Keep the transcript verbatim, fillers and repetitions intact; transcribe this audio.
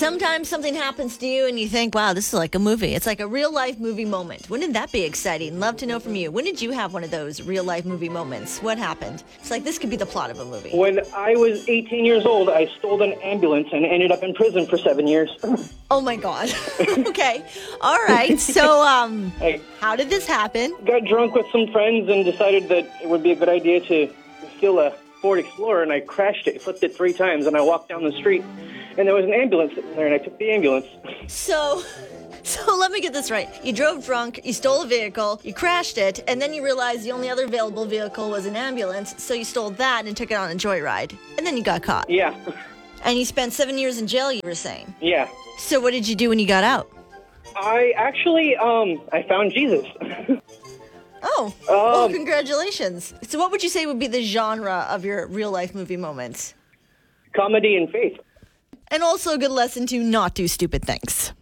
Sometimes something happens to you and you think, wow, this is like a movie. It's like a real life movie moment. Wouldn't that be exciting? Love to know from you. When did you have one of those real life movie moments? What happened? It's like this could be the plot of a movie. When I was eighteen years old, I stole an ambulance and ended up in prison for seven years. Oh my God. Okay. All right. So, um, I how did this happen? got drunk with some friends and decided that it would be a good idea to steal a Ford Explorer, and I crashed it, flipped it three times, and I walked down the street, and there was an ambulance sitting there, and I took the ambulance. So, so let me get this right. You drove drunk, you stole a vehicle, you crashed it, and then you realized the only other available vehicle was an ambulance, so you stole that and took it on a joyride. And then you got caught. Yeah. And you spent seven years in jail, you were saying. Yeah. So what did you do when you got out? I actually, um, I found Jesus. Oh, Um, well, congratulations. So what would you say would be the genre of your real-life movie moments? Comedy and faith. And also a good lesson to not do stupid things.